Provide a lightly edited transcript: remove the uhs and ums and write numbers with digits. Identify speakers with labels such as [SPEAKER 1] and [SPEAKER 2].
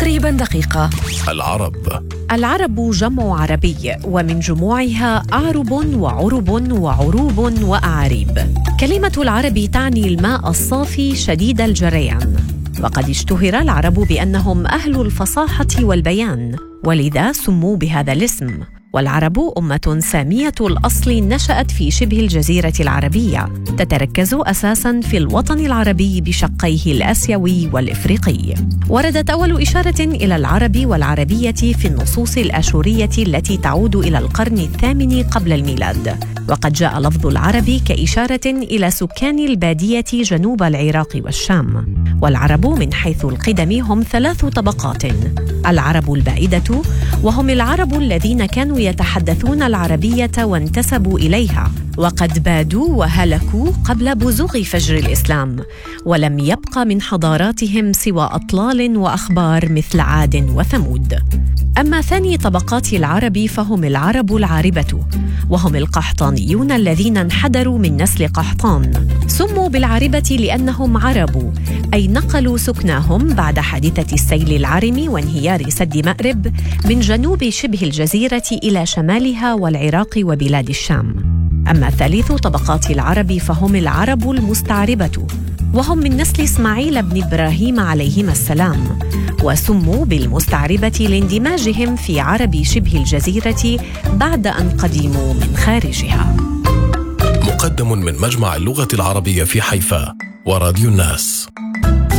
[SPEAKER 1] تقريبا دقيقة.
[SPEAKER 2] العرب جمع عربي، ومن جموعها أعرب وعرب وعروب وأعاريب. كلمة العرب تعني الماء الصافي شديد الجريان، وقد اشتهر العرب بأنهم أهل الفصاحة والبيان، ولذا سموا بهذا الاسم. والعرب أمة سامية الأصل نشأت في شبه الجزيرة العربية، تتركز أساساً في الوطن العربي بشقيه الآسيوي والإفريقي. وردت أول إشارة إلى العرب والعربية في النصوص الآشورية التي تعود إلى القرن الثامن قبل الميلاد، وقد جاء لفظ العرب كإشارة إلى سكان البادية جنوب العراق والشام. والعرب من حيث القدم هم 3 طبقات: العرب البائدة، وهم العرب الذين كانوا يتحدثون العربية وانتسبوا إليها، وقد بادوا وهلكوا قبل بزوغ فجر الإسلام، ولم يبق من حضاراتهم سوى أطلال وأخبار مثل عاد وثمود. أما ثاني طبقات العرب فهم العرب العاربة، وهم القحطانيون الذين انحدروا من نسل قحطان. سموا بالعاربة لأنهم عربوا، أي نقلوا سكناهم بعد حادثة السيل العرم وانهيار سد مأرب من جنوب شبه الجزيرة إلى شمالها والعراق وبلاد الشام. أما ثالث طبقات العرب فهم العرب المستعربة، وهم من نسل إسماعيل بن إبراهيم عليهما السلام، وسموا بالمستعربة لاندماجهم في عرب شبه الجزيرة بعد أن قدموا من خارجها.
[SPEAKER 3] مقدم من مجمع اللغة العربية في حيفا وراديو الناس.